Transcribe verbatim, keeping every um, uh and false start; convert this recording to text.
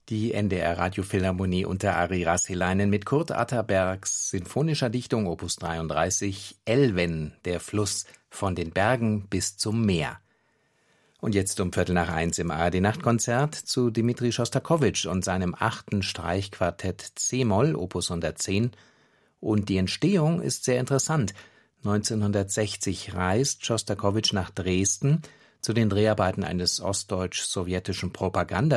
Die N D R Radiophilharmonie unter Ari Rasselainen mit Kurt Atterbergs sinfonischer Dichtung Opus dreiunddreißig Elven, der Fluss von den Bergen bis zum Meer. Und jetzt um Viertel nach eins im A R D-Nachtkonzert zu Dmitri Schostakowitsch und seinem achten Streichquartett c-Moll, Opus hundertzehn. Und die Entstehung ist sehr interessant. neunzehnhundertsechzig reist Schostakowitsch nach Dresden zu den Dreharbeiten eines ostdeutsch-sowjetischen Propaganda